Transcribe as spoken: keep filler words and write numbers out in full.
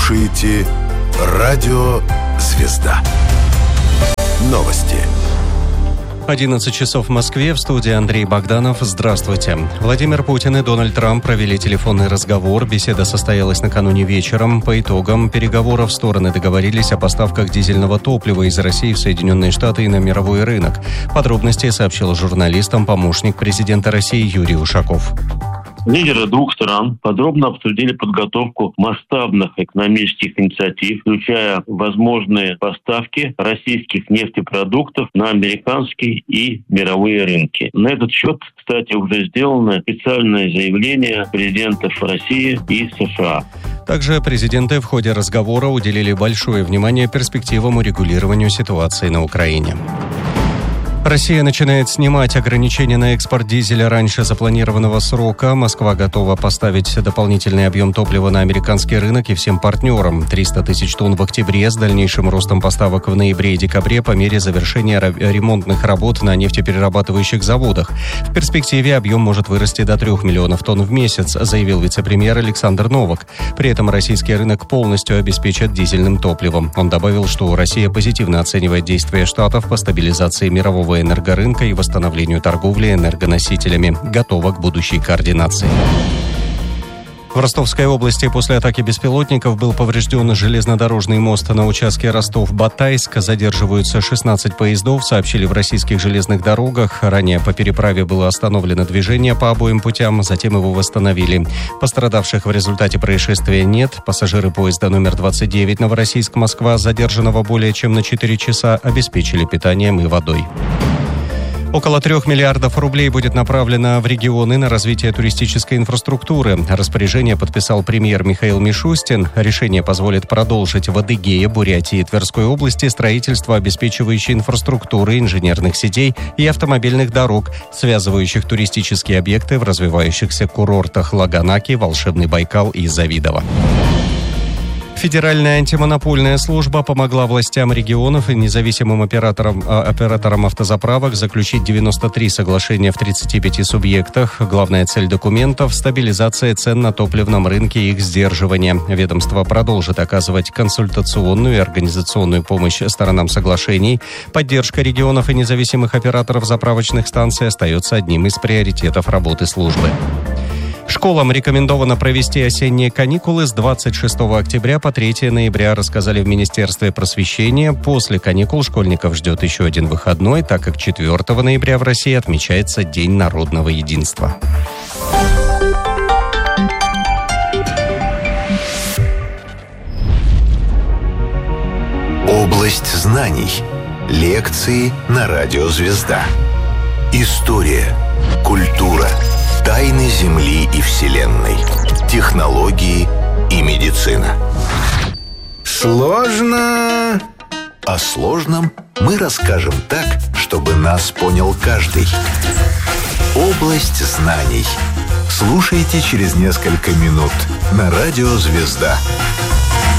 слушаете радио «Звезда». Новости. одиннадцать часов в Москве, в студии Андрей Богданов. Здравствуйте. Владимир Путин и Дональд Трамп провели телефонный разговор. Беседа состоялась накануне вечером. По итогам переговоров стороны договорились о поставках дизельного топлива из России в Соединенные Штаты и на мировой рынок. Подробности сообщил журналистам помощник президента России Юрий Ушаков. Лидеры двух стран подробно обсудили подготовку масштабных экономических инициатив, включая возможные поставки российских нефтепродуктов на американские и мировые рынки. На этот счет, кстати, уже сделано специальное заявление президентов России и США. Также президенты в ходе разговора уделили большое внимание перспективам урегулированию ситуации на Украине. Россия начинает снимать ограничения на экспорт дизеля раньше запланированного срока. Москва готова поставить дополнительный объем топлива на американский рынок и всем партнерам. триста тысяч тонн в октябре с дальнейшим ростом поставок в ноябре и декабре по мере завершения ремонтных работ на нефтеперерабатывающих заводах. В перспективе объем может вырасти до трех миллионов тонн в месяц, заявил вице-премьер Александр Новак. При этом российский рынок полностью обеспечат дизельным топливом. Он добавил, что Россия позитивно оценивает действия Штатов по стабилизации мирового энергорынка и восстановлению торговли энергоносителями. Готова к будущей координации. В Ростовской области после атаки беспилотников был поврежден железнодорожный мост на участке Ростов-Батайск. Задерживаются шестнадцать поездов, сообщили в российских железных дорогах. Ранее по переправе было остановлено движение по обоим путям, затем его восстановили. Пострадавших в результате происшествия нет. Пассажиры поезда номер двадцать девять Новороссийск-Москва, задержанного более чем на четыре часа, обеспечили питанием и водой. Около трех миллиардов рублей будет направлено в регионы на развитие туристической инфраструктуры. Распоряжение подписал премьер Михаил Мишустин. Решение позволит продолжить в Адыгее, Бурятии и Тверской области строительство обеспечивающей инфраструктуры, инженерных сетей и автомобильных дорог, связывающих туристические объекты в развивающихся курортах Лаганаки, Волшебный Байкал и Завидово. Федеральная антимонопольная служба помогла властям регионов и независимым операторам, операторам автозаправок заключить девяносто три соглашения в тридцати пяти субъектах. Главная цель документов – стабилизация цен на топливном рынке и их сдерживание. Ведомство продолжит оказывать консультационную и организационную помощь сторонам соглашений. Поддержка регионов и независимых операторов заправочных станций остается одним из приоритетов работы службы. Школам рекомендовано провести осенние каникулы с двадцать шестого октября по третьего ноября, рассказали в Министерстве просвещения. После каникул школьников ждет еще один выходной, так как четвёртого ноября в России отмечается День народного единства. Область знаний. Лекции на радио «Звезда». История, культура, тайны Земли и Вселенной, технологии и медицина. Сложно. О сложном мы расскажем так, чтобы нас понял каждый. Область знаний. Слушайте через несколько минут на радио «Звезда».